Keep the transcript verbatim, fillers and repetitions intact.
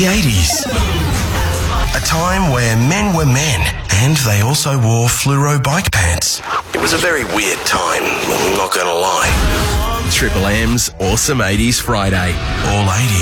The eighties. A time where men were men and they also wore fluoro bike pants. It was a very weird time, I'm not going to lie. Triple M's Awesome eighties Friday. All eighties.